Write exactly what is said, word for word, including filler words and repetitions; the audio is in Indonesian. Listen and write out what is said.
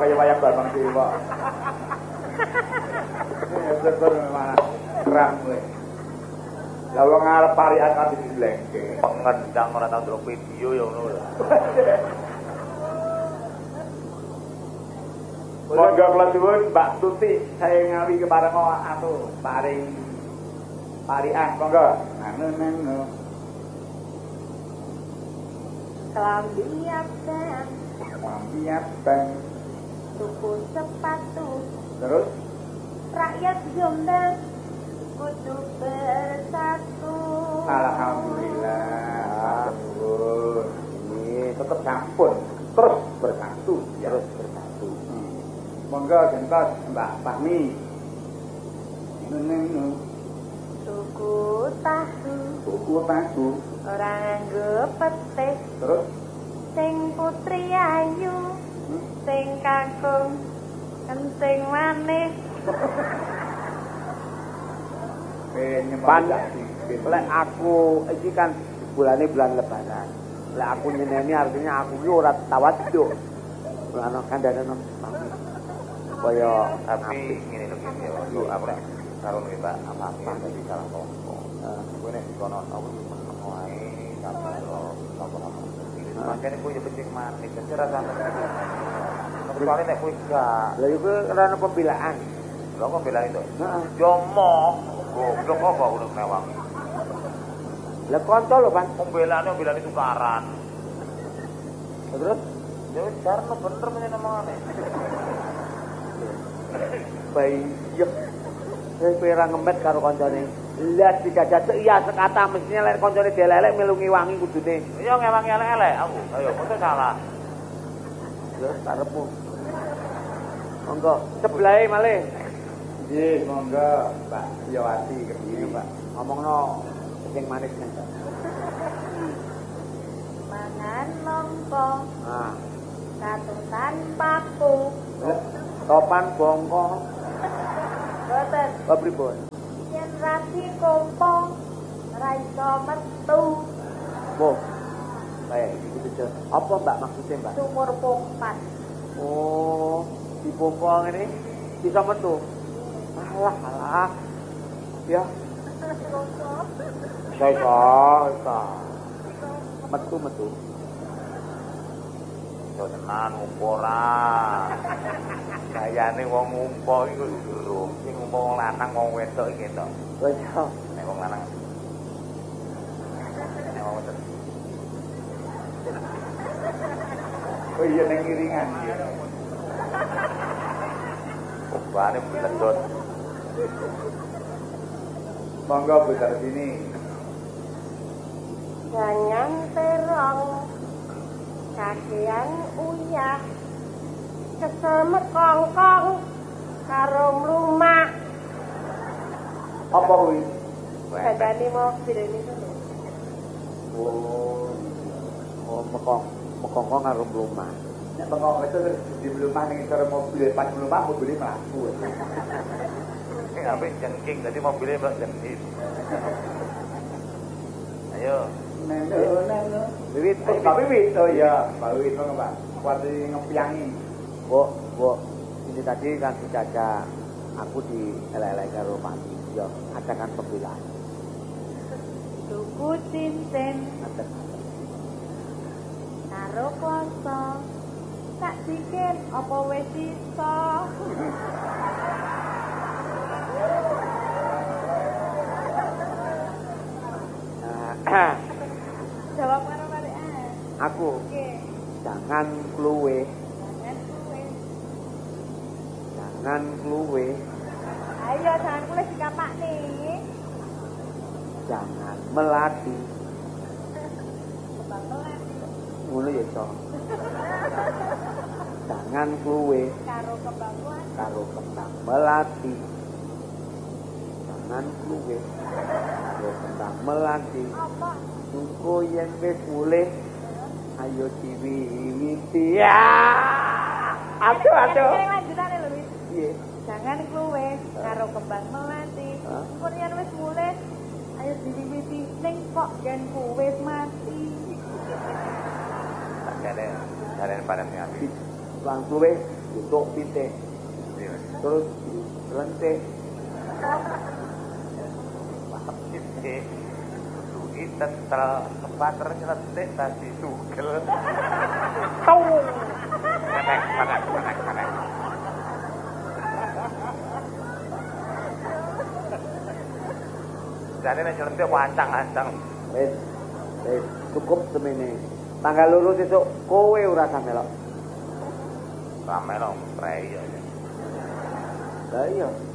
kaya wayang Bambang Dewa. Ya bener mana kerang kowe. Lah wong arep parian kan dilengke. Pengendang ora tau ndelok video ya ngono lho. Monggo kula suwun Mbak Tuti saya ngawi kepareng anu paring parian monggo. Anu nang Kelambi abang, Kelambi abang, tuku sepatu, terus rakyat Jombang kudu bersatu. Alhamdulillah, sampun. Ini tetap sampun, terus bersatu, ya. Terus bersatu. Hmm. Monggo gentos Mbak Fahmi. Neneng Tuku tahu, tuku tahu, ora nganggo petis. terus Sing putri ayu, hmm? sing kakung, sing manis. Pan, lek aku iki kan bulane bulan lebaran. Lek aku nyeneni artinya aku iki ora tawaduk. Ana kandhane nang kaya Tapi ngene lho Ki, yo aku nek karo Mbak apa-apa dadi salah kongko. Kowe nek dikono aku meneng wae sampe lo sapa-sapa. Makane kowe yo becik manis, dadi rasane. Kecuali nek kowe gak. Lha iku karena pembelaan. Lho kok bela itu? Heeh. Yo moh, goblok apa udah mewah. Lah kanca lho, Pan. Pembelaane pembelaane tukaran. Terus Ya wis karena bener menyen omongane. bayek. Wis kowe ora ngemet karo kancane. Lah digajak iya sekata mestinya lek kancane delelek melungi wangi kudune. Iya ngewangi elek-elek aku. Ayo, mesti salah. Terus karepmu. Monggo sebelahe malih. nggih monggo Mbak Yawati kepiye Mbak? Ngomongno sing manis nek. Mangan lompong, Nah, katutan papu. topan bongko. Boten, Apa pripun? yen rasi kompong, ora iso metu. Boh. Baik, gitu aja. Apa Mbak maksudnya, Mbak? Sumur pompat. Oh, di pompa ngene bisa metu. Alah, alah. Ya, saya saya. Metu metu. Yo tenan umporan. Gayane wong umpo iku lho, sing umpo wong lanang wong wedok iki to. Wes yo. Nek wong lanang. Nek wong wedok. Oh iya nang iringan nggih. Obane bledot. Monggo putar sini. Ganyang terong, kakean uyah, kesel kongkong, karo mlumak. Apa kuwi? Badane mobil ini tuh. Oh, Oh, mekong, mekong karo mlumah. nek bengok itu di belumah ning cara mobil pas belumah mobil mlaku. Sing ape jengking dadi mobile mbak jengking. Ayo. Neno neno. Wiwit, Oh, Pak Wiwit, oh iya, Pak Wiwit monggo Pak. Kuwi ngempiangi. Bu, Bu, ini tadi kan dijajak aku di elek-elek karo Pak. Yo, ajakan pembelaan. Tuku cincin, Ngaten. karo kloso. Tak dikir apa wis iso. Nah, Jawab karo balik ah. aku Oke, jangan kluwe, jangan kuwe. jangan kluwe, Ayo jangan kuwe dikapak nih. jangan melati. Kebapelan Ngono ya, Cok. Jangan kluwe karo kebapelan. karo kembang melati. Jangan kluwe karo kembang melati. Apa? Engko yen wis mulih ayo diwiwiti. Ya. Aduh, aduh. Yang lanjutane lho wis. Piye? Jangan kluwe karo kembang melati. Hah? Engko yen wis mulih ayo diwiwiti ning kok yen kuwe mati. Jane jane pada ngapi. Lang suwe tutuk pitik. Terus lentik. Pitik. Duki tetel kepater nyelentik tadi sugel. Tau. Kanek, kanek, kanek, kanek. Jadi nek nyelentik wancang-ancang. Wis, wis cukup semene. Tanggal loro sesuk kowe ora sampe melok. Rame lo, prei ya. Lah iya.